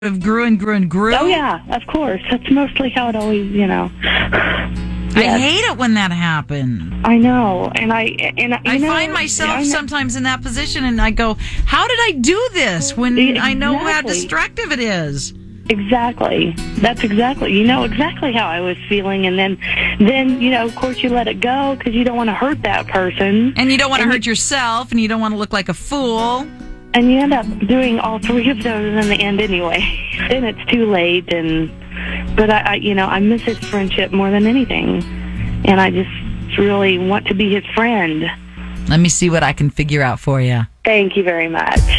grew and grew and grew. Oh, yeah, of course. That's mostly how it always, I hate it when that happens. I know. And I find myself sometimes in that position, and I go, how did I do this when I know how destructive it is? Exactly. That's exactly. You know exactly how I was feeling, and then of course, you let it go because you don't want to hurt that person. And you don't want to hurt yourself, and you don't want to look like a fool. And you end up doing all three of those in the end anyway. Then it's too late, but I miss his friendship more than anything. And I just really want to be his friend. Let me see what I can figure out for you. Thank you very much.